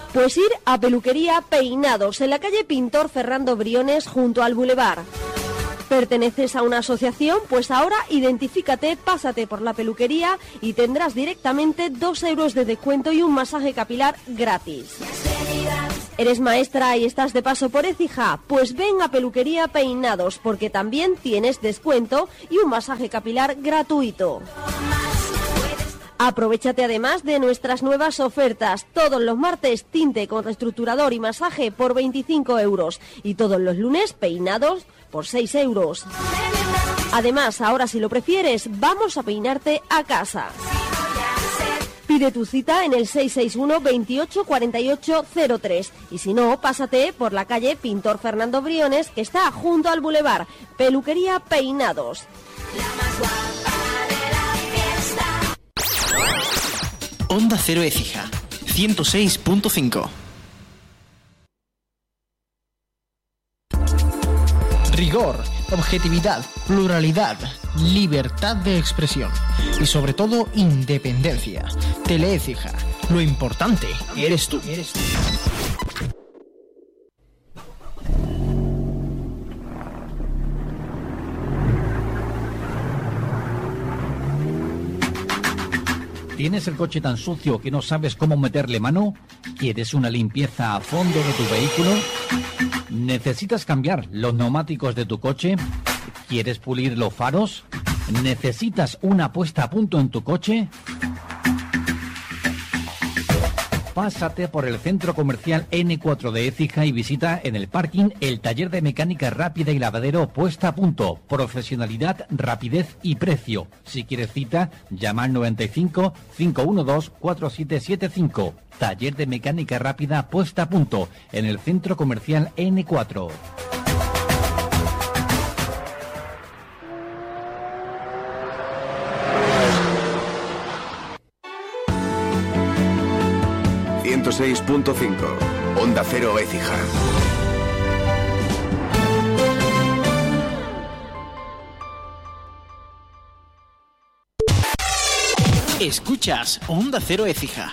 Pues ir a Peluquería Peinados, en la calle Pintor Fernando Briones, junto al Boulevard. ¿Perteneces a una asociación? Pues ahora identifícate, pásate por la peluquería y tendrás directamente 2 euros de descuento y un masaje capilar gratis. ¿Eres maestra y estás de paso por Écija? Pues ven a Peluquería Peinados, porque también tienes descuento y un masaje capilar gratuito. Aprovéchate además de nuestras nuevas ofertas. Todos los martes, tinte con reestructurador y masaje por 25 euros. Y todos los lunes, peinados por 6 euros. Además, ahora si lo prefieres, vamos a peinarte a casa. Pide tu cita en el 661 28 48 03. Y si no, pásate por la calle Pintor Fernando Briones, que está junto al Boulevard. Peluquería Peinados. Onda Cero Écija, 106.5. Rigor, objetividad, pluralidad, libertad de expresión y sobre todo independencia. Teleécija, lo importante eres tú. ¿Tienes el coche tan sucio que no sabes cómo meterle mano? ¿Quieres una limpieza a fondo de tu vehículo? ¿Necesitas cambiar los neumáticos de tu coche? ¿Quieres pulir los faros? ¿Necesitas una puesta a punto en tu coche? Pásate por el centro comercial N4 de Écija y visita en el parking el taller de mecánica rápida y lavadero puesta a punto. Profesionalidad, rapidez y precio. Si quieres cita, llama al 95 512 4775. Taller de mecánica rápida puesta a punto en el centro comercial N4. Onda Cero Écija. Escuchas Onda Cero Écija.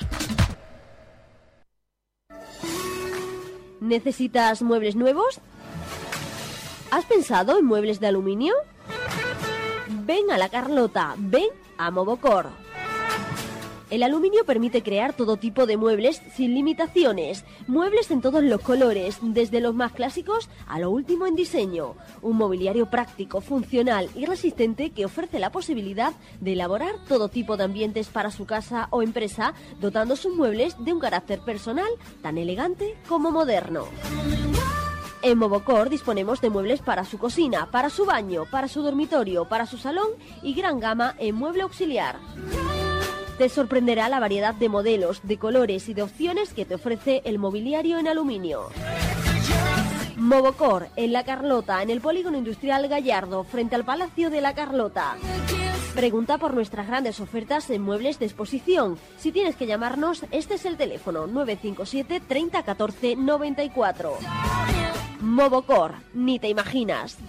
¿Necesitas muebles nuevos? ¿Has pensado en muebles de aluminio? Ven a La Carlota, ven a Movocor. El aluminio permite crear todo tipo de muebles sin limitaciones. Muebles en todos los colores, desde los más clásicos a lo último en diseño. Un mobiliario práctico, funcional y resistente que ofrece la posibilidad de elaborar todo tipo de ambientes para su casa o empresa, dotando sus muebles de un carácter personal tan elegante como moderno. En Movocor disponemos de muebles para su cocina, para su baño, para su dormitorio, para su salón y gran gama en mueble auxiliar. Te sorprenderá la variedad de modelos, de colores y de opciones que te ofrece el mobiliario en aluminio. Movocor, en La Carlota, en el Polígono Industrial Gallardo, frente al Palacio de La Carlota. Pregunta por nuestras grandes ofertas en muebles de exposición. Si tienes que llamarnos, este es el teléfono 957 30 14 94. Movocor, ni te imaginas.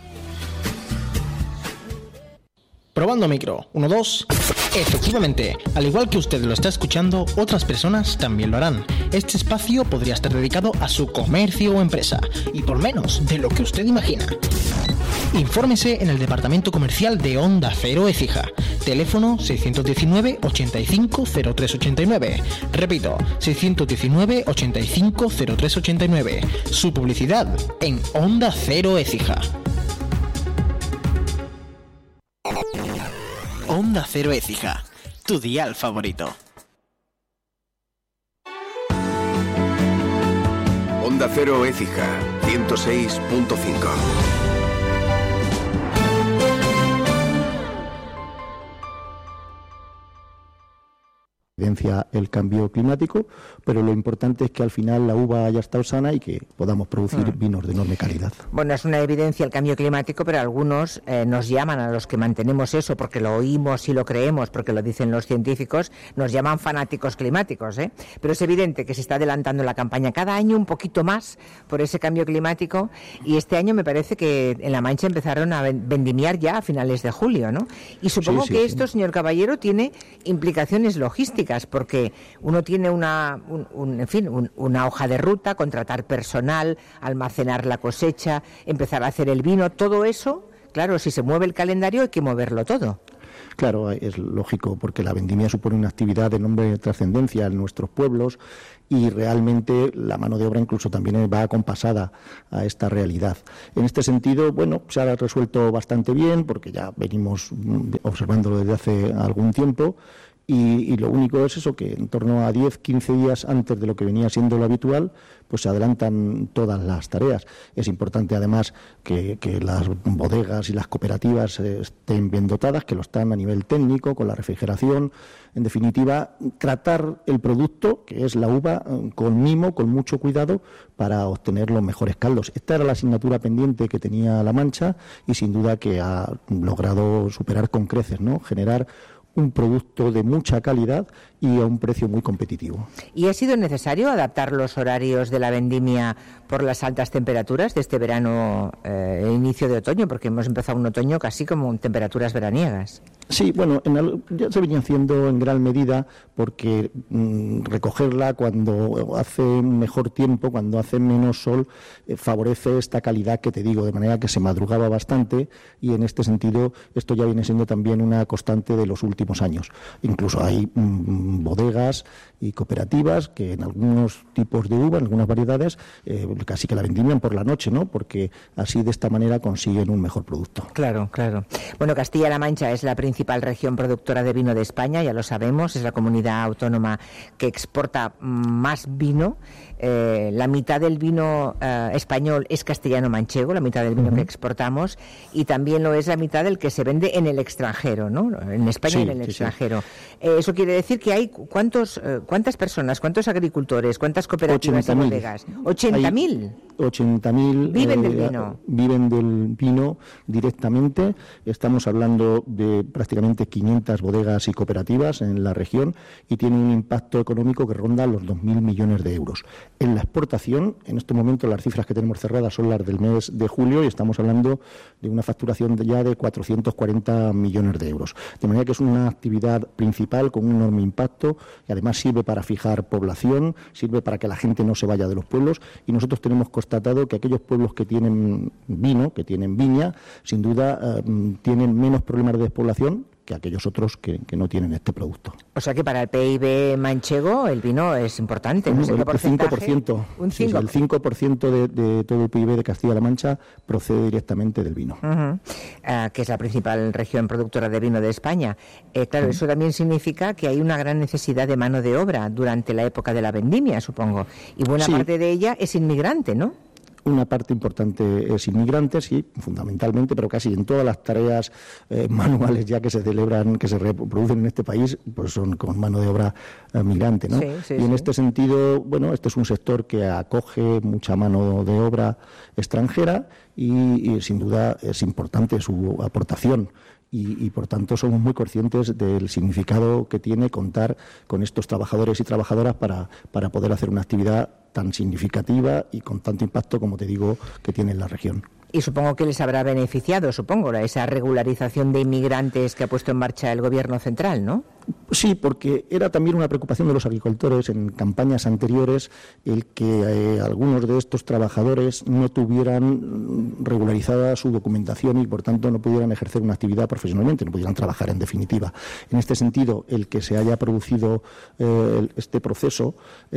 Probando micro, 1, 2. Efectivamente, al igual que usted lo está escuchando, otras personas también lo harán. Este espacio podría estar dedicado a su comercio o empresa, y por menos de lo que usted imagina. Infórmese en el departamento comercial de Onda Cero Écija. Teléfono 619 85 0389. Repito, 619 85 0389. Su publicidad en Onda Cero Écija. Onda Cero Écija, tu dial favorito. Onda Cero Écija, 106.5. El cambio climático, pero lo importante es que al final la uva haya estado sana y que podamos producir vinos de enorme calidad. Bueno, es una evidencia el cambio climático, pero algunos nos llaman, a los que mantenemos eso porque lo oímos y lo creemos, porque lo dicen los científicos, nos llaman fanáticos climáticos, ¿eh? Pero es evidente que se está adelantando la campaña cada año un poquito más por ese cambio climático, y este año me parece que en La Mancha empezaron a vendimiar ya a finales de julio, ¿no? Y supongo que esto, señor Caballero, tiene implicaciones logísticas, bodegas, porque uno tiene una hoja de ruta, contratar personal, almacenar la cosecha, empezar a hacer el vino, todo eso, claro, si se mueve el calendario hay que moverlo todo. Claro, es lógico, porque la vendimia supone una actividad de enorme trascendencia en nuestros pueblos y realmente la mano de obra incluso también va acompasada a esta realidad. En este sentido, bueno, se ha resuelto bastante bien, porque ya venimos observándolo desde hace algún tiempo. Y lo único es eso, que en torno a 10-15 días antes de lo que venía siendo lo habitual, pues se adelantan todas las tareas. Es importante además que las bodegas y las cooperativas estén bien dotadas, que lo están a nivel técnico, con la refrigeración. En definitiva, tratar el producto, que es la uva, con mimo, con mucho cuidado, para obtener los mejores caldos. Esta era la asignatura pendiente que tenía La Mancha y sin duda que ha logrado superar con creces, ¿no? Generar un producto de mucha calidad y a un precio muy competitivo. ¿Y ha sido necesario adaptar los horarios de la vendimia por las altas temperaturas de este verano e inicio de otoño? Porque hemos empezado un otoño casi como en temperaturas veraniegas. Sí, bueno, ya se venía haciendo en gran medida porque recogerla cuando hace mejor tiempo, cuando hace menos sol, favorece esta calidad que te digo, de manera que se madrugaba bastante y en este sentido esto ya viene siendo también una constante de los últimos años. Incluso hay bodegas y cooperativas que en algunos tipos de uva, en algunas variedades, casi que la vendimian por la noche, ¿no? Porque así de esta manera consiguen un mejor producto. Claro, claro. Bueno, Castilla-La Mancha es la principal región productora de vino de España, ya lo sabemos, es la comunidad autónoma que exporta más vino. La mitad del vino español es castellano-manchego, la mitad del vino que exportamos, y también lo es la mitad del que se vende en el extranjero, ¿no? En España y en el extranjero. Sí. Eso quiere decir que hay ¿cuántas personas, cuántos agricultores, cuántas cooperativas y bodegas? 80.000. 80.000 viven del vino. Viven del vino directamente. Estamos hablando de prácticamente 500 bodegas y cooperativas en la región y tiene un impacto económico que ronda los 2.000 millones de euros. En la exportación, en este momento las cifras que tenemos cerradas son las del mes de julio y estamos hablando de una facturación ya de 440 millones de euros. De manera que es una actividad principal con un enorme impacto y además sirve para fijar población, sirve para que la gente no se vaya de los pueblos y nosotros tenemos constatado que aquellos pueblos que tienen vino, que tienen viña, sin duda tienen menos problemas de despoblación que aquellos otros que no tienen este producto. O sea que para el PIB manchego el vino es importante. ¿No? El 5%. Un 5%. Sí, el 5% de todo el PIB de Castilla-La Mancha procede directamente del vino. Que es la principal región productora de vino de España. Claro, eso también significa que hay una gran necesidad de mano de obra durante la época de la vendimia, supongo. Y buena parte de ella es inmigrante, ¿no? Una parte importante es inmigrante, sí, fundamentalmente, pero casi en todas las tareas manuales ya que se celebran, que se reproducen en este país, pues son con mano de obra migrante, ¿no? Sí, y en este sentido, bueno, este es un sector que acoge mucha mano de obra extranjera y sin duda es importante su aportación. Y por tanto somos muy conscientes del significado que tiene contar con estos trabajadores y trabajadoras para poder hacer una actividad tan significativa y con tanto impacto, como te digo, que tiene en la región. Y supongo que les habrá beneficiado, esa regularización de inmigrantes que ha puesto en marcha el Gobierno central, ¿no? Sí, porque era también una preocupación de los agricultores en campañas anteriores el que algunos de estos trabajadores no tuvieran regularizada su documentación y, por tanto, no pudieran ejercer una actividad profesionalmente, no pudieran trabajar en definitiva. En este sentido, el que se haya producido este proceso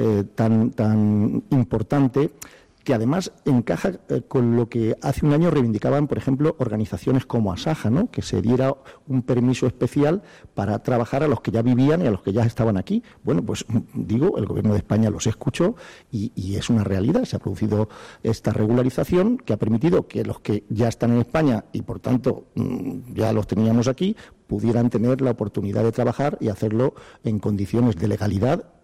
tan importante, que además encaja con lo que hace un año reivindicaban, por ejemplo, organizaciones como Asaja, ¿no? Que se diera un permiso especial para trabajar a los que ya vivían y a los que ya estaban aquí. Bueno, pues digo, el Gobierno de España los escuchó y es una realidad. Se ha producido esta regularización que ha permitido que los que ya están en España y, por tanto, ya los teníamos aquí, pudieran tener la oportunidad de trabajar y hacerlo en condiciones de legalidad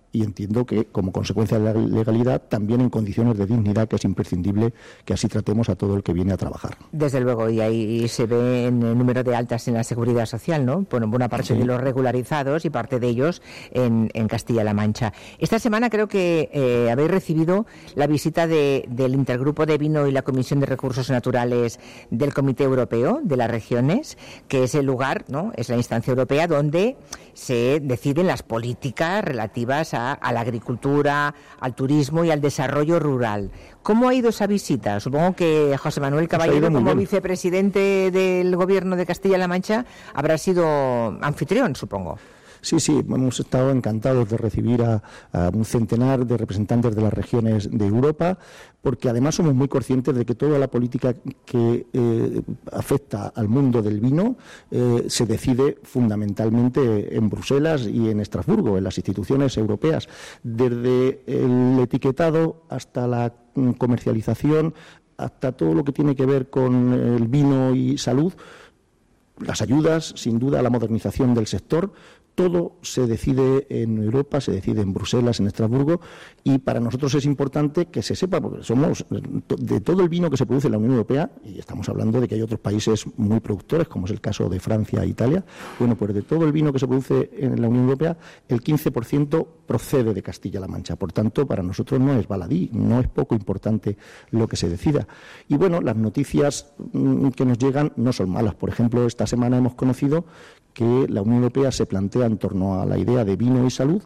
y entiendo que como consecuencia de la legalidad también en condiciones de dignidad, que es imprescindible que así tratemos a todo el que viene a trabajar. Desde luego, y ahí se ve en el número de altas en la Seguridad Social, ¿no? Bueno, buena parte de los regularizados y parte de ellos en Castilla-La Mancha. Esta semana creo que habéis recibido la visita del Intergrupo de Vino y la Comisión de Recursos Naturales del Comité Europeo de las Regiones, que es el lugar, ¿no? Es la instancia europea donde se deciden las políticas relativas a la agricultura, al turismo y al desarrollo rural. ¿Cómo ha ido esa visita? Supongo que José Manuel Caballero, como vicepresidente del Gobierno de Castilla-La Mancha, habrá sido anfitrión, supongo. Sí, hemos estado encantados de recibir a un centenar de representantes de las regiones de Europa, porque además somos muy conscientes de que toda la política que afecta al mundo del vino se decide fundamentalmente en Bruselas y en Estrasburgo, en las instituciones europeas, desde el etiquetado hasta la comercialización, hasta todo lo que tiene que ver con el vino y salud, las ayudas, sin duda, la modernización del sector. Todo se decide en Europa, se decide en Bruselas, en Estrasburgo, y para nosotros es importante que se sepa, porque somos de todo el vino que se produce en la Unión Europea, y estamos hablando de que hay otros países muy productores, como es el caso de Francia e Italia. Bueno, pues de todo el vino que se produce en la Unión Europea, el 15% procede de Castilla-La Mancha. Por tanto, para nosotros no es baladí, no es poco importante lo que se decida. Y bueno, las noticias que nos llegan no son malas. Por ejemplo, esta semana hemos conocido que la Unión Europea se plantea en torno a la idea de vino y salud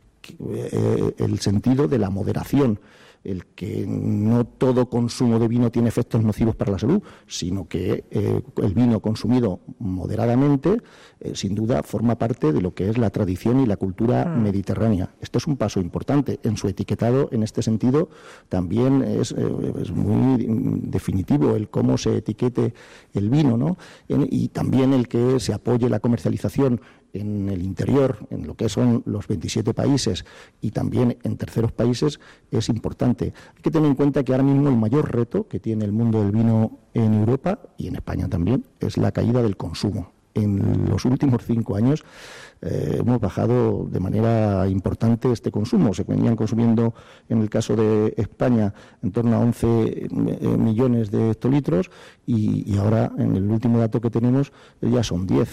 el sentido de la moderación, el que no todo consumo de vino tiene efectos nocivos para la salud, sino que el vino consumido moderadamente, sin duda, forma parte de lo que es la tradición y la cultura mediterránea. Esto es un paso importante. En su etiquetado, en este sentido, también es muy definitivo el cómo se etiquete el vino, ¿no? Y también el que se apoye la comercialización en el interior, en lo que son los 27 países y también en terceros países, es importante. Hay que tener en cuenta que ahora mismo el mayor reto que tiene el mundo del vino en Europa y en España también es la caída del consumo. En los últimos 5 años hemos bajado de manera importante este consumo. Se venían consumiendo, en el caso de España, en torno a 11 millones de hectolitros y ahora, en el último dato que tenemos, ya son 10,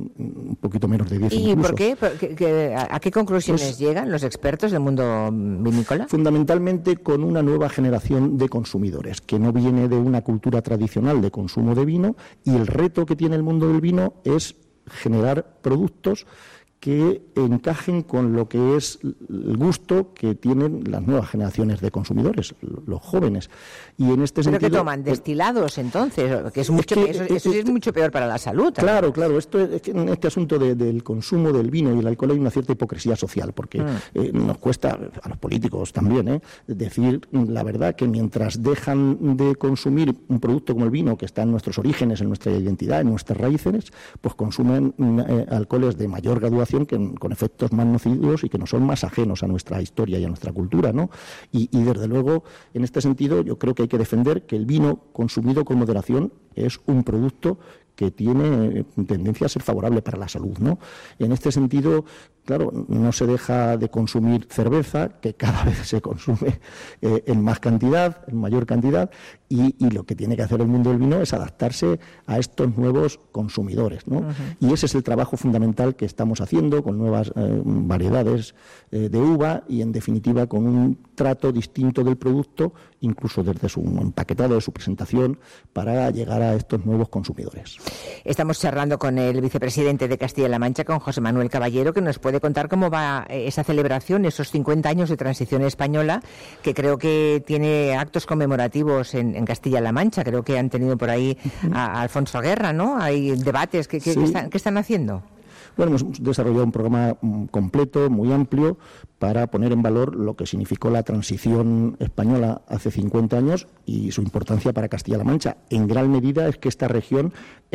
un poquito menos de 10 ¿Y incluso. por qué? ¿A qué conclusiones llegan los expertos del mundo vinícola? Fundamentalmente con una nueva generación de consumidores, que no viene de una cultura tradicional de consumo de vino, y el reto que tiene el mundo del vino es generar productos que encajen con lo que es el gusto que tienen las nuevas generaciones de consumidores, los jóvenes. Y en este sentido, ¿pero que toman? ¿Destilados, entonces? Que es mucho, eso es mucho peor para la salud. Claro. Esto es que en este asunto del consumo del vino y el alcohol hay una cierta hipocresía social, porque nos cuesta, a los políticos también, decir la verdad, que mientras dejan de consumir un producto como el vino, que está en nuestros orígenes, en nuestra identidad, en nuestras raíces, pues consumen alcoholes de mayor graduación, con efectos más nocivos y que no son más ajenos a nuestra historia y a nuestra cultura, ¿no? Y desde luego, en este sentido, yo creo que hay que defender que el vino consumido con moderación es un producto que tiene tendencia a ser favorable para la salud, ¿no? En este sentido, claro, no se deja de consumir cerveza, que cada vez se consume en más cantidad, en mayor cantidad, y lo que tiene que hacer el mundo del vino es adaptarse a estos nuevos consumidores, ¿no? Y ese es el trabajo fundamental que estamos haciendo con nuevas variedades de uva y, en definitiva, con un trato distinto del producto, incluso desde su empaquetado, de su presentación, para llegar a estos nuevos consumidores. Estamos charlando con el vicepresidente de Castilla-La Mancha, con José Manuel Caballero, que nos puede contar cómo va esa celebración, esos 50 años de transición española, que creo que tiene actos conmemorativos en Castilla-La Mancha. Creo que han tenido por ahí a Alfonso Guerra, ¿no? Hay debates. ¿Qué están haciendo? Bueno, hemos desarrollado un programa completo, muy amplio, para poner en valor lo que significó la transición española hace 50 años y su importancia para Castilla-La Mancha. En gran medida es que esta región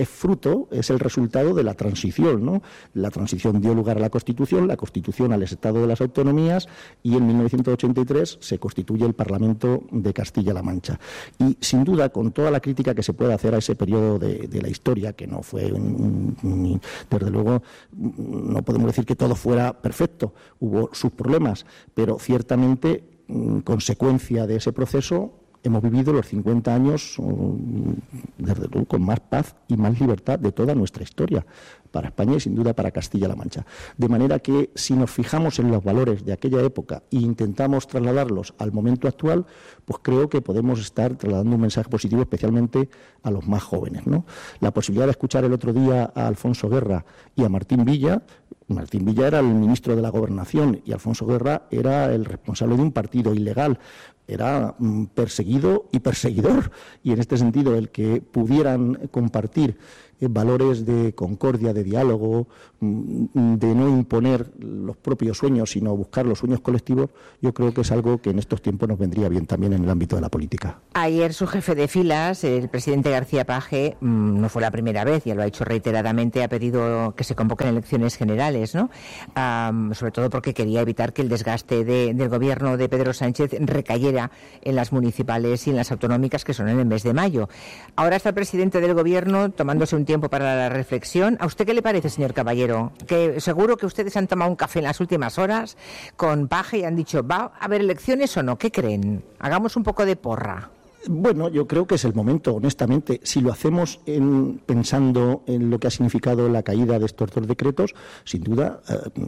es el resultado de la transición, ¿no? La transición dio lugar a la Constitución al Estado de las Autonomías, y en 1983 se constituye el Parlamento de Castilla-La Mancha. Y, sin duda, con toda la crítica que se puede hacer a ese periodo de la historia, que no fue, desde luego, no podemos decir que todo fuera perfecto, hubo sus problemas, pero ciertamente, consecuencia de ese proceso, hemos vivido los 50 años, desde luego, con más paz y más libertad de toda nuestra historia, para España y sin duda para Castilla-La Mancha. De manera que si nos fijamos en los valores de aquella época e intentamos trasladarlos al momento actual, pues creo que podemos estar trasladando un mensaje positivo especialmente a los más jóvenes, ¿no? La posibilidad de escuchar el otro día a Alfonso Guerra y a Martín Villa. Martín Villa era el ministro de la Gobernación y Alfonso Guerra era el responsable de un partido ilegal. Era perseguido y perseguidor, y en este sentido el que pudieran compartir valores de concordia, de diálogo, de no imponer los propios sueños, sino buscar los sueños colectivos, yo creo que es algo que en estos tiempos nos vendría bien también en el ámbito de la política. Ayer su jefe de filas, el presidente García Paje, no fue la primera vez, ya lo ha hecho reiteradamente, ha pedido que se convoquen elecciones generales, ¿no? Sobre todo porque quería evitar que el desgaste del gobierno de Pedro Sánchez recayera en las municipales y en las autonómicas, que son en el mes de mayo. Ahora está el presidente del gobierno tomándose un tiempo para la reflexión. ¿A usted qué le parece, señor Caballero? Que seguro que ustedes han tomado un café en las últimas horas con Paje y han dicho, ¿va a haber elecciones o no? ¿Qué creen? Hagamos un poco de porra. Bueno, yo creo que es el momento, honestamente. Si lo hacemos pensando en lo que ha significado la caída de estos dos decretos, sin duda,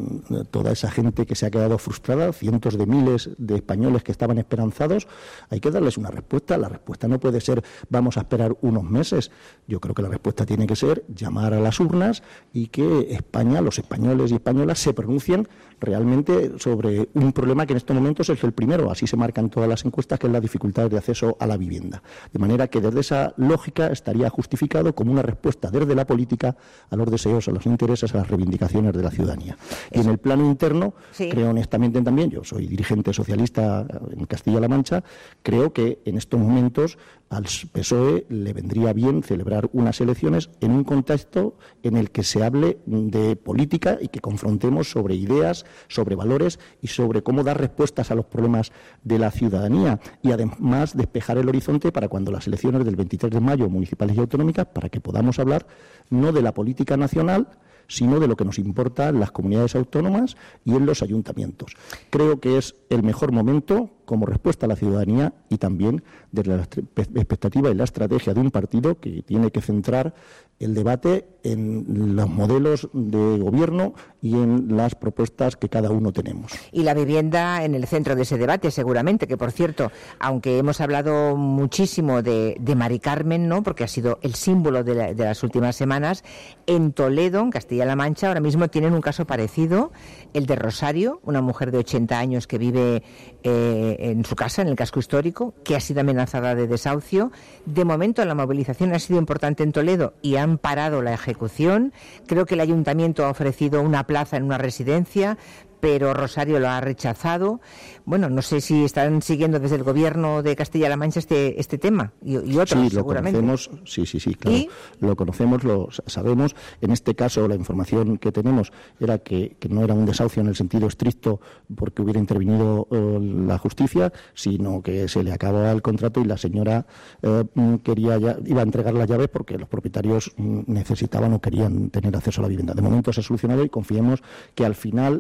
toda esa gente que se ha quedado frustrada, cientos de miles de españoles que estaban esperanzados, hay que darles una respuesta. La respuesta no puede ser vamos a esperar unos meses. Yo creo que la respuesta tiene que ser llamar a las urnas y que España, los españoles y españolas, se pronuncien realmente sobre un problema que en estos momentos es el primero, así se marcan todas las encuestas, que es la dificultad de acceso a la vivienda. De manera que desde esa lógica estaría justificado como una respuesta desde la política a los deseos, a los intereses, a las reivindicaciones de la ciudadanía. Y en el plano interno, sí, creo honestamente también, yo soy dirigente socialista en Castilla-La Mancha, creo que en estos momentos al PSOE le vendría bien celebrar unas elecciones en un contexto en el que se hable de política y que confrontemos sobre ideas, sobre valores y sobre cómo dar respuestas a los problemas de la ciudadanía, y además despejar el horizonte para cuando las elecciones del 23 de mayo, municipales y autonómicas, para que podamos hablar no de la política nacional, sino de lo que nos importa en las comunidades autónomas y en los ayuntamientos. Creo que es el mejor momento como respuesta a la ciudadanía y también desde la expectativa y la estrategia de un partido que tiene que centrar el debate en los modelos de gobierno y en las propuestas que cada uno tenemos. Y la vivienda en el centro de ese debate, seguramente, que por cierto, aunque hemos hablado muchísimo de Mari Carmen, ¿no?, porque ha sido el símbolo de las últimas semanas, en Toledo, en Castilla-La Mancha, ahora mismo tienen un caso parecido, el de Rosario, una mujer de 80 años que vive en su casa, en el casco histórico, que ha sido amenazada de desahucio. De momento la movilización ha sido importante en Toledo y han parado la ejecución. Creo que el ayuntamiento ha ofrecido una plaza en una residencia, pero Rosario lo ha rechazado. Bueno, no sé si están siguiendo desde el gobierno de Castilla-La Mancha este tema y otros, sí, seguramente. Conocemos, sí, claro. ¿Y? Lo conocemos, lo sabemos. En este caso, la información que tenemos era que no era un desahucio en el sentido estricto porque hubiera intervenido la justicia, sino que se le acababa el contrato y la señora iba a entregar las llaves porque los propietarios necesitaban o querían tener acceso a la vivienda. De momento se ha solucionado y confiemos que al final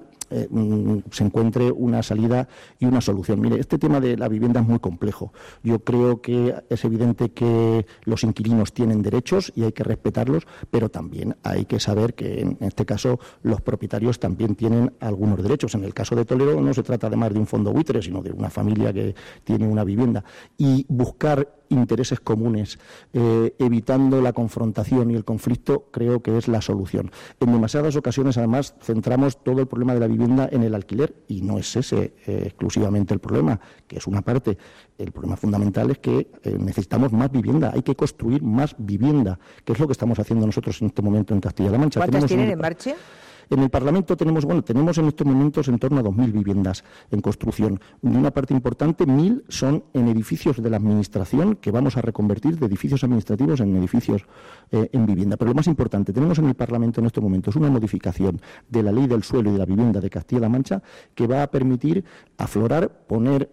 se encuentre una salida y una solución. Mire, este tema de la vivienda es muy complejo. Yo creo que es evidente que los inquilinos tienen derechos y hay que respetarlos, pero también hay que saber que en este caso los propietarios también tienen algunos derechos. En el caso de Toledo no se trata además de un fondo buitre, sino de una familia que tiene una vivienda. Y buscar intereses comunes, evitando la confrontación y el conflicto, creo que es la solución. En demasiadas ocasiones, además, centramos todo el problema de la vivienda en el alquiler y no es ese exclusivamente el problema, que es una parte. El problema fundamental es que necesitamos más vivienda, hay que construir más vivienda, que es lo que estamos haciendo nosotros en este momento en Castilla-La Mancha. ¿Cuántas tienen en marcha? En el Parlamento tenemos en estos momentos en torno a 2.000 viviendas en construcción. Una parte importante, 1.000, son en edificios de la Administración que vamos a reconvertir de edificios administrativos en edificios en vivienda. Pero lo más importante, tenemos en el Parlamento en estos momentos una modificación de la Ley del Suelo y de la Vivienda de Castilla-La Mancha que va a permitir aflorar, poner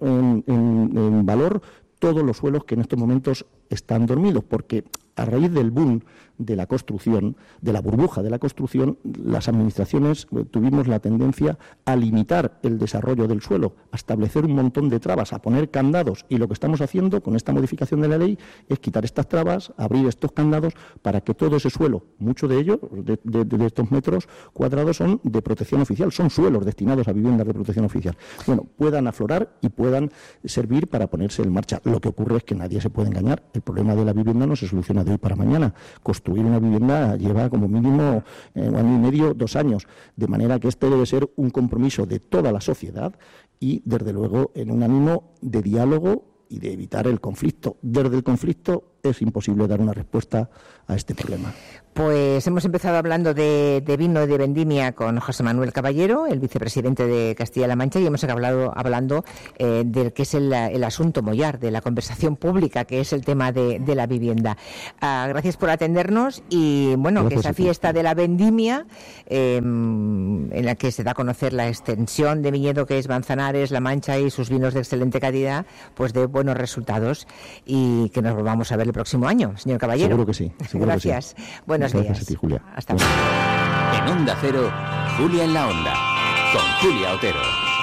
en valor todos los suelos que en estos momentos están dormidos, porque a raíz del boom de la construcción, de la burbuja de la construcción, las administraciones tuvimos la tendencia a limitar el desarrollo del suelo, a establecer un montón de trabas, a poner candados, y lo que estamos haciendo con esta modificación de la ley es quitar estas trabas, abrir estos candados para que todo ese suelo, mucho de ello, de estos metros cuadrados, son de protección oficial, son suelos destinados a viviendas de protección oficial. Bueno, puedan aflorar y puedan servir para ponerse en marcha. Lo que ocurre es que nadie se puede engañar. El problema de la vivienda no se soluciona de hoy para mañana. Construir una vivienda lleva como mínimo 1 año y medio, 2 años, de manera que este debe ser un compromiso de toda la sociedad y, desde luego, en un ánimo de diálogo y de evitar el conflicto. Desde el conflicto es imposible dar una respuesta a este problema. Pues hemos empezado hablando de vino y de vendimia con José Manuel Caballero, el vicepresidente de Castilla-La Mancha, y hemos acabado hablando del que es el asunto mollar, de la conversación pública, que es el tema de la vivienda. Gracias por atendernos y, bueno, gracias, que esa fiesta de la vendimia, en la que se da a conocer la extensión de viñedo que es Manzanares, La Mancha y sus vinos de excelente calidad, pues de buenos resultados, y que nos volvamos a ver el próximo año, señor Caballero. Seguro que sí. Gracias. Que sí. Buenos días. Gracias a ti, Julia. Hasta luego. En Onda Cero, Julia en la Onda, con Julia Otero.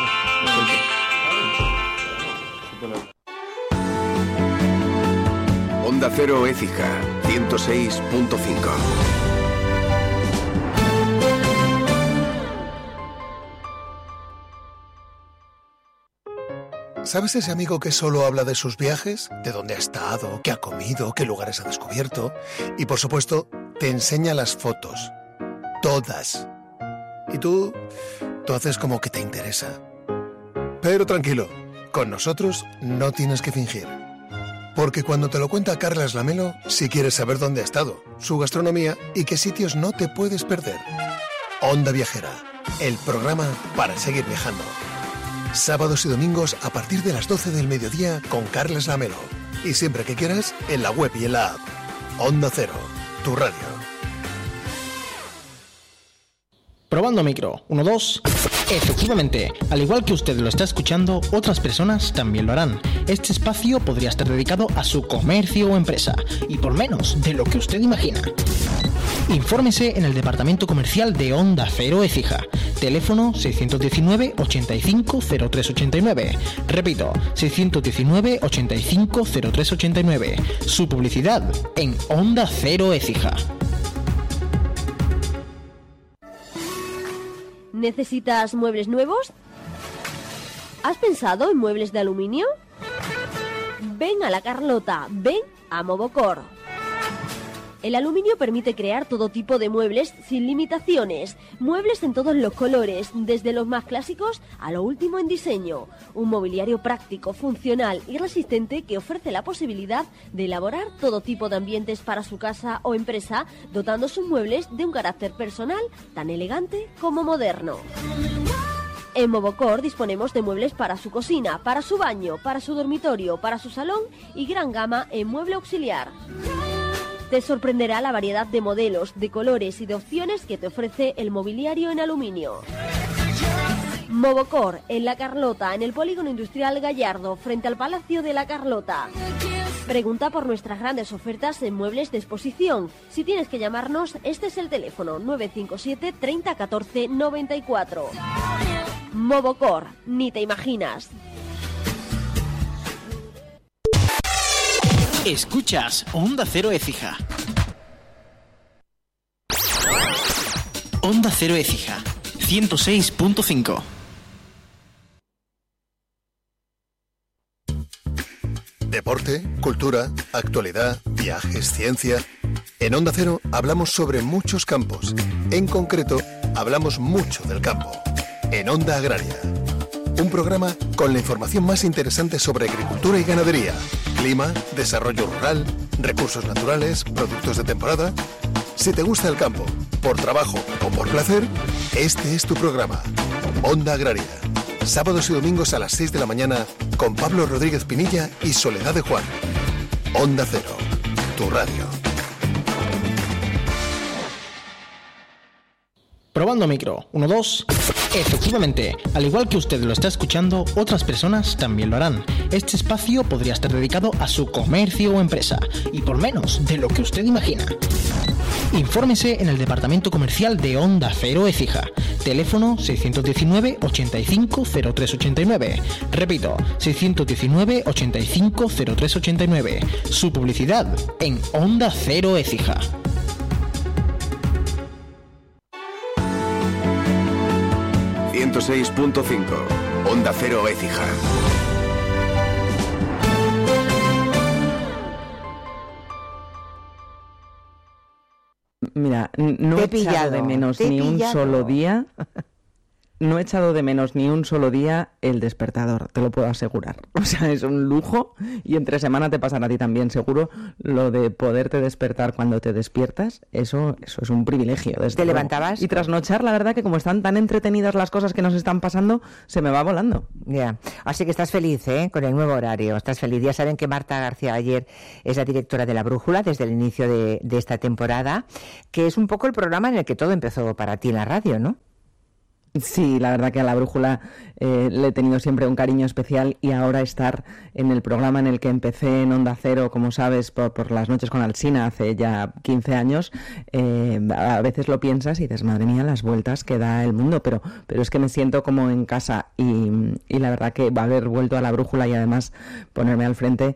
Onda Cero Écija, 106.5. ¿Sabes ese amigo que solo habla de sus viajes? De dónde ha estado, qué ha comido, qué lugares ha descubierto. Y, por supuesto, te enseña las fotos. Todas. Y tú haces como que te interesa. Pero tranquilo, con nosotros no tienes que fingir. Porque cuando te lo cuenta Carlas Lamelo, sí quieres saber dónde ha estado, su gastronomía y qué sitios no te puedes perder. Onda Viajera, el programa para seguir viajando. Sábados y domingos a partir de las 12 del mediodía con Carles Lamelo. Y siempre que quieras, en la web y en la app. Onda Cero, tu radio. Probando micro, 1, 2... Efectivamente, al igual que usted lo está escuchando, otras personas también lo harán. Este espacio podría estar dedicado a su comercio o empresa, y por menos de lo que usted imagina. Infórmese en el departamento comercial de Onda Cero Écija. Teléfono 619 85 0389. Repito, 619 85 0389. Su publicidad en Onda Cero Écija. ¿Necesitas muebles nuevos? ¿Has pensado en muebles de aluminio? Ven a La Carlota, ven a Movocor. El aluminio permite crear todo tipo de muebles sin limitaciones. Muebles en todos los colores, desde los más clásicos a lo último en diseño. Un mobiliario práctico, funcional y resistente que ofrece la posibilidad de elaborar todo tipo de ambientes para su casa o empresa, dotando sus muebles de un carácter personal tan elegante como moderno. En Movocor disponemos de muebles para su cocina, para su baño, para su dormitorio, para su salón y gran gama en mueble auxiliar. Te sorprenderá la variedad de modelos, de colores y de opciones que te ofrece el mobiliario en aluminio. Movocor, en La Carlota, en el Polígono Industrial Gallardo, frente al Palacio de La Carlota. Pregunta por nuestras grandes ofertas en muebles de exposición. Si tienes que llamarnos, este es el teléfono 957 30 14 94. Movocor, ni te imaginas. Escuchas Onda Cero Écija. Onda Cero Écija, 106.5. Deporte, cultura, actualidad, viajes, ciencia. En Onda Cero hablamos sobre muchos campos. En concreto, hablamos mucho del campo. En Onda Agraria. Un programa con la información más interesante sobre agricultura y ganadería, clima, desarrollo rural, recursos naturales, productos de temporada. Si te gusta el campo, por trabajo o por placer, este es tu programa. Onda Agraria. Sábados y domingos a las 6 de la mañana con Pablo Rodríguez Pinilla y Soledad de Juan. Onda Cero, tu radio. Probando micro, 1, 2... Efectivamente, al igual que usted lo está escuchando, otras personas también lo harán. Este espacio podría estar dedicado a su comercio o empresa, y por menos de lo que usted imagina. Infórmese en el departamento comercial de Onda Cero Écija. Teléfono 619 85 0389. Repito, 619 85 0389. Su publicidad en Onda Cero Écija. ...106.5... Onda Cero Écija. Mira, no he echado de menos ni un solo día... No he echado de menos ni un solo día el despertador, te lo puedo asegurar. O sea, es un lujo y entre semana te pasará a ti también, seguro. Lo de poderte despertar cuando te despiertas, eso es un privilegio. ¿Te levantabas? Y trasnochar, la verdad que como están tan entretenidas las cosas que nos están pasando, se me va volando. Ya, así que estás feliz, con el nuevo horario, estás feliz. Ya saben que Marta García Ayer es la directora de La Brújula desde el inicio de esta temporada, que es un poco el programa en el que todo empezó para ti en la radio, ¿no? Sí, la verdad que a La Brújula le he tenido siempre un cariño especial y ahora estar en el programa en el que empecé en Onda Cero, como sabes, por las noches con Alsina hace ya 15 años, a veces lo piensas y dices, madre mía, las vueltas que da el mundo, pero es que me siento como en casa y la verdad que haber vuelto a La Brújula y además ponerme al frente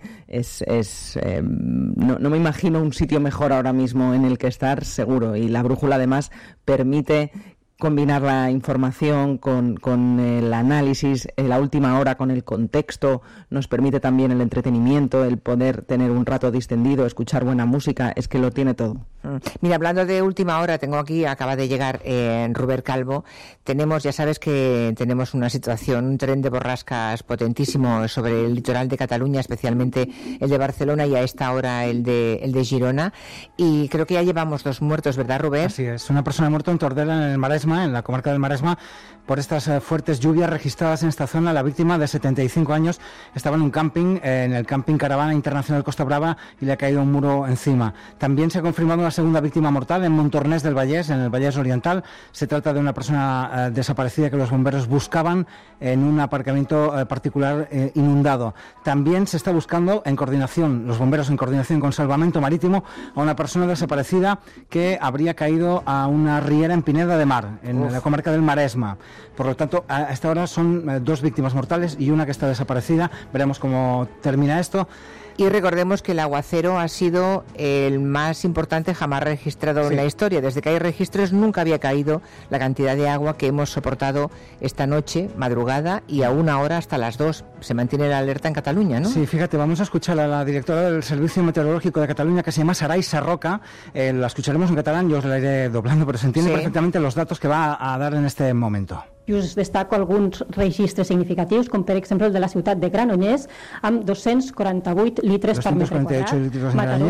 no me imagino un sitio mejor ahora mismo en el que estar, seguro, y La Brújula además permite combinar la información con el análisis, la última hora con el contexto, nos permite también el entretenimiento, el poder tener un rato distendido, escuchar buena música, es que lo tiene todo. Mira, hablando de última hora, tengo aquí, acaba de llegar Rubén Calvo, ya sabes que tenemos una situación, un tren de borrascas potentísimo sobre el litoral de Cataluña, especialmente el de Barcelona y a esta hora el de Girona, y creo que ya llevamos 2 muertos, ¿verdad, Rubén? Así es, una persona muerta en Tordera, en el Maresme, en la comarca del Maresme, por estas fuertes lluvias registradas en esta zona. La víctima, de 75 años, estaba en un camping, en el camping Caravana Internacional Costa Brava, y le ha caído un muro encima. También se ha confirmado una segunda víctima mortal en Montornès del Vallès, en el Vallès Oriental. Se trata de una persona desaparecida que los bomberos buscaban en un aparcamiento particular inundado. También se está buscando, los bomberos en coordinación con Salvamento Marítimo, a una persona desaparecida que habría caído a una riera en Pineda de Mar, en la comarca del Maresme. Por lo tanto, a esta hora son 2 víctimas mortales y una que está desaparecida. Veremos cómo termina esto. Y recordemos que el aguacero ha sido el más importante jamás registrado en la historia. Desde que hay registros nunca había caído la cantidad de agua que hemos soportado esta noche, madrugada, y aún ahora hasta las 2. Se mantiene la alerta en Cataluña, ¿no? Sí, fíjate, vamos a escuchar a la directora del Servicio Meteorológico de Cataluña, que se llama Saray Sarroca. La escucharemos en catalán, yo os la iré doblando, pero se entiende perfectamente los datos que va a dar en este momento. I us destaco alguns registres significatius, com per exemple el de la ciutat de Granollers, amb 248 litres per metre quadrat, Mataró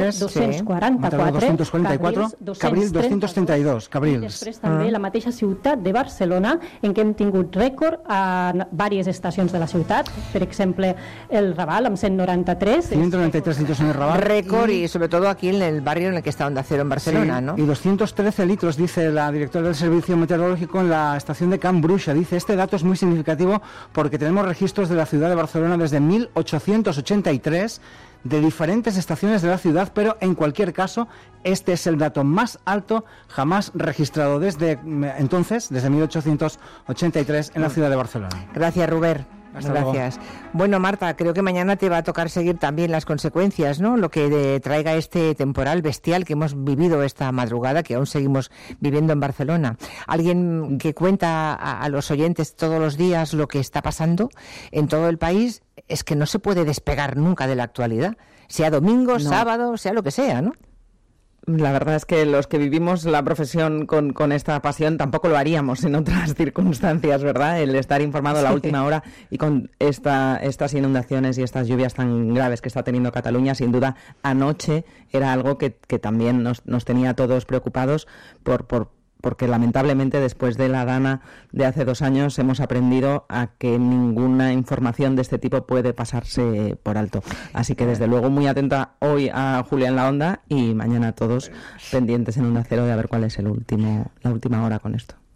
244, Cabril 232, Cabrils. I després també la mateixa ciutat de Barcelona, en què hem tingut rècord a diverses estacions de la ciutat, per exemple el Raval amb 193. 193 litros en el Raval. Récord y sobre todo aquí en el barrio en el que está Onda Cero en Barcelona, ¿no? Y 213 litros, dice la directora del Servicio Meteorológico en la estación de Can Bruixa. Dice, este dato es muy significativo porque tenemos registros de la ciudad de Barcelona desde 1883 de diferentes estaciones de la ciudad, pero en cualquier caso este es el dato más alto jamás registrado desde entonces, desde 1883 en la ciudad de Barcelona. Gracias, Rubén. Gracias. Bueno, Marta, creo que mañana te va a tocar seguir también las consecuencias, ¿no? Lo que traiga este temporal bestial que hemos vivido esta madrugada, que aún seguimos viviendo en Barcelona. Alguien que cuenta a los oyentes todos los días lo que está pasando en todo el país, es que no se puede despegar nunca de la actualidad, sea domingo, sábado, sea lo que sea, ¿no? La verdad es que los que vivimos la profesión con esta pasión tampoco lo haríamos en otras circunstancias, ¿verdad? El estar informado a la última hora y con estas inundaciones y estas lluvias tan graves que está teniendo Cataluña, sin duda anoche era algo que también nos tenía a todos preocupados porque lamentablemente después de la Dana de hace 2 años hemos aprendido a que ninguna información de este tipo puede pasarse por alto. Así que desde luego muy atenta hoy a Julia en la Onda y mañana todos pendientes en Onda Cero de a ver cuál es la última hora con esto.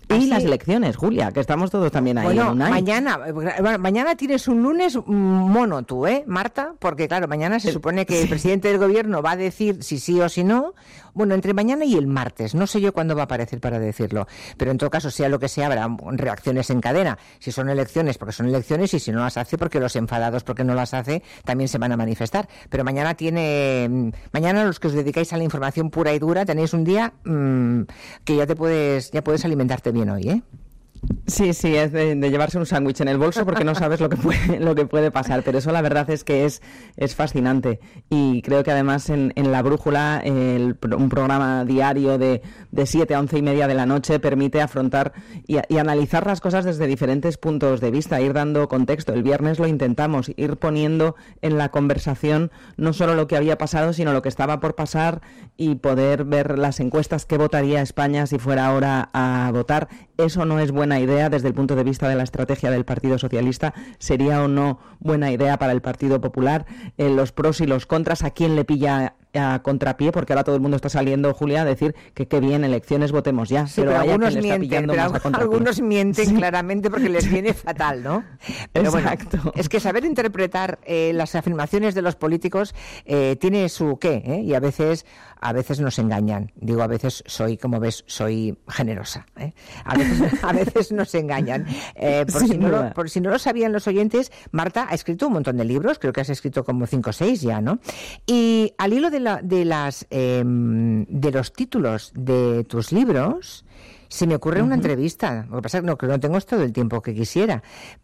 Y las elecciones, Julia, que estamos todos también ahí. Bueno, mañana tienes un lunes mono tú, Marta, porque claro, mañana se supone que el presidente del gobierno va a decir si sí o si no. Bueno, entre mañana y el martes, no sé yo cuándo va a aparecer para decirlo, pero en todo caso, sea lo que sea, habrá reacciones en cadena. Si son elecciones, porque son elecciones, y si no las hace, porque los enfadados porque no las hace, también se van a manifestar. Pero mañana los que os dedicáis a la información pura y dura, tenéis un día que ya puedes alimentarte bien hoy, ¿eh? Sí, es de llevarse un sándwich en el bolso porque no sabes lo que puede pasar, pero eso la verdad es que es fascinante, y creo que además en La Brújula, un programa diario de 7 a 11 y media de la noche, permite afrontar y analizar las cosas desde diferentes puntos de vista, ir dando contexto. El viernes lo intentamos, ir poniendo en la conversación no solo lo que había pasado, sino lo que estaba por pasar, y poder ver las encuestas que votaría España si fuera ahora a votar. Eso no es buena idea desde el punto de vista de la estrategia del Partido Socialista. ¿Sería o no buena idea para el Partido Popular? Los pros y los contras, ¿a quién le pilla a contrapié? Porque ahora todo el mundo está saliendo, Julia, a decir que qué bien, elecciones, votemos ya. Sí, pero algunos mienten claramente porque les viene fatal, ¿no? Pero exacto. Bueno, es que saber interpretar las afirmaciones de los políticos tiene su qué, y a veces nos engañan. Digo, a veces como ves, soy generosa, ¿eh? A veces nos engañan. Por si no lo sabían los oyentes, Marta ha escrito un montón de libros, creo que has escrito como 5 o 6 ya, ¿no? Y al hilo de los títulos de tus libros, se me ocurre una entrevista. Lo que pasa es que no tengo todo el tiempo que quisiera,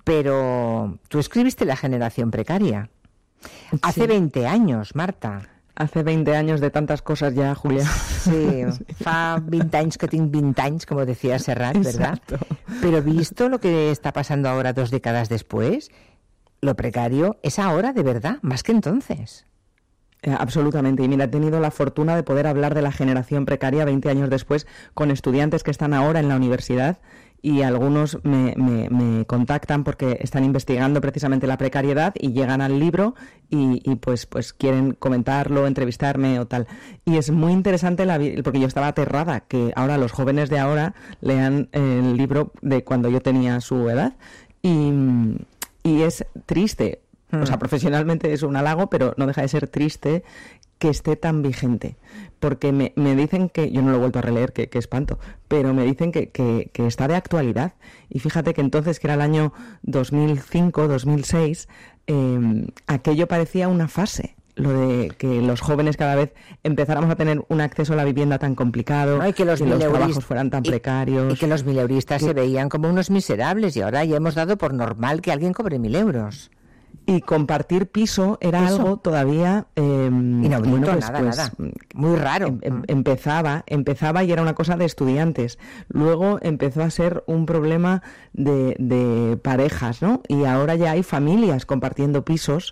pero tú escribiste La generación precaria. Hace 20 años, Marta. Hace 20 años de tantas cosas ya, Julia. Sí, fa 20 anys que tinc 20 anys, como decía Serrat, ¿verdad? Exacto. Pero visto lo que está pasando ahora 2 décadas después, lo precario es ahora de verdad, más que entonces. Absolutamente. Y mira, he tenido la fortuna de poder hablar de la generación precaria 20 años después con estudiantes que están ahora en la universidad, y algunos me contactan porque están investigando precisamente la precariedad y llegan al libro y pues quieren comentarlo, entrevistarme o tal. Y es muy interesante porque yo estaba aterrada que ahora los jóvenes de ahora lean el libro de cuando yo tenía su edad, y es triste. O sea, profesionalmente es un halago, pero no deja de ser triste que esté tan vigente. Porque me dicen que, yo no lo he vuelto a releer, que espanto, pero me dicen que está de actualidad. Y fíjate que entonces, que era el año 2005, 2006, aquello parecía una fase. Lo de que los jóvenes cada vez empezáramos a tener un acceso a la vivienda tan complicado, no, y que los trabajos fueran tan precarios. Y que los mileuristas se veían como unos miserables, y ahora ya hemos dado por normal que alguien cobre 1.000 euros. Y compartir piso era algo todavía inaudito, nada. Muy raro. Empezaba y era una cosa de estudiantes. Luego empezó a ser un problema de parejas, ¿no? Y ahora ya hay familias compartiendo pisos,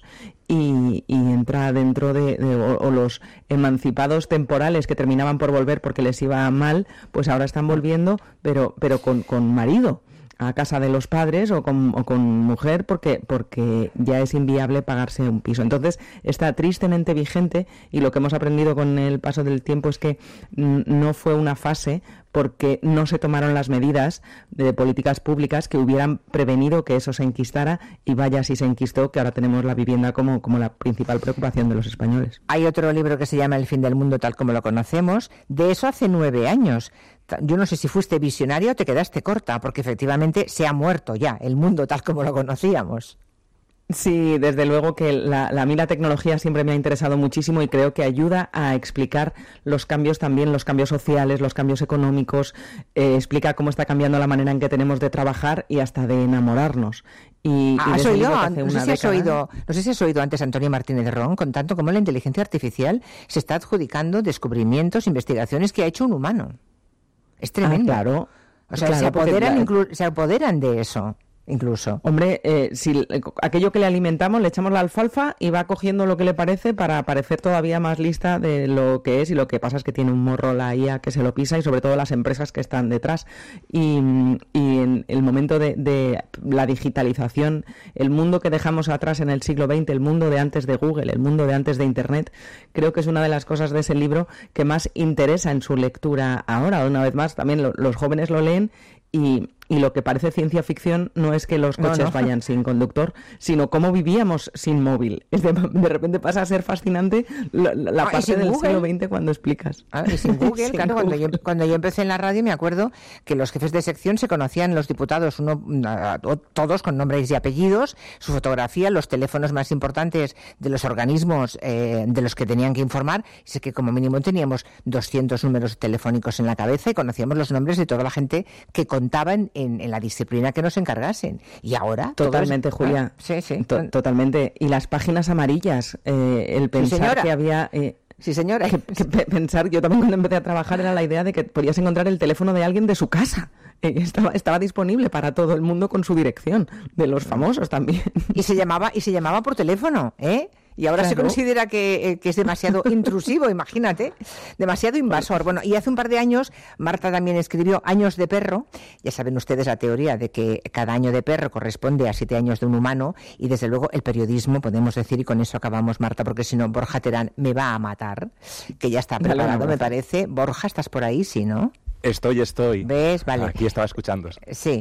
y entra dentro o los emancipados temporales que terminaban por volver porque les iba mal, pues ahora están volviendo, pero con marido a casa de los padres o con mujer, porque ya es inviable pagarse un piso. Entonces está tristemente vigente, y lo que hemos aprendido con el paso del tiempo es que no fue una fase, porque no se tomaron las medidas de políticas públicas que hubieran prevenido que eso se enquistara, y vaya si se enquistó, que ahora tenemos la vivienda como la principal preocupación de los españoles. Hay otro libro que se llama El fin del mundo tal como lo conocemos, de eso hace 9 años. Yo no sé si fuiste visionario o te quedaste corta, porque efectivamente se ha muerto ya el mundo tal como lo conocíamos. Sí, desde luego que a mí la tecnología siempre me ha interesado muchísimo, y creo que ayuda a explicar los cambios también, los cambios sociales, los cambios económicos, explica cómo está cambiando la manera en que tenemos de trabajar y hasta de enamorarnos. No sé si has oído antes a Antonio Martínez de Ron contando cómo la inteligencia artificial se está adjudicando descubrimientos, investigaciones que ha hecho un humano. Es tremendo. Claro. O sea, se apoderan de eso. Incluso. Hombre, si aquello que le alimentamos, le echamos la alfalfa y va cogiendo lo que le parece para parecer todavía más lista de lo que es, y lo que pasa es que tiene un morro la IA que se lo pisa, y sobre todo las empresas que están detrás. Y en el momento de la digitalización, el mundo que dejamos atrás en el siglo XX, el mundo de antes de Google, el mundo de antes de Internet, creo que es una de las cosas de ese libro que más interesa en su lectura ahora. Una vez más, también los jóvenes lo leen, Y lo que parece ciencia ficción no es que los coches vayan sin conductor, sino cómo vivíamos sin móvil. De repente pasa a ser fascinante la parte del siglo XX cuando explicas. Y sin Google, claro, cuando yo empecé en la radio me acuerdo que los jefes de sección se conocían, los diputados, todos con nombres y apellidos, su fotografía, los teléfonos más importantes de los organismos de los que tenían que informar. Y sé que como mínimo teníamos 200 números telefónicos en la cabeza y conocíamos los nombres de toda la gente que contaban en la disciplina que nos encargasen. Y ahora... Totalmente, Julia. Sí. Totalmente. Y las páginas amarillas, el pensar que había... Sí, señora. Pensar, yo también cuando empecé a trabajar era la idea de que podías encontrar el teléfono de alguien de su casa. Estaba disponible para todo el mundo con su dirección, de los famosos también. Y se llamaba por teléfono, ¿eh? Y ahora se considera que es demasiado intrusivo, imagínate, demasiado invasor. Bueno, y hace un par de años Marta también escribió Años de perro. Ya saben ustedes la teoría de que cada año de perro corresponde a 7 años de un humano, y desde luego el periodismo, podemos decir, y con eso acabamos, Marta, porque si no Borja Terán me va a matar, que ya está preparado, me parece. Borja, ¿estás por ahí? Sí, ¿no? Estoy. ¿Ves? Vale. Aquí estaba escuchando. Sí.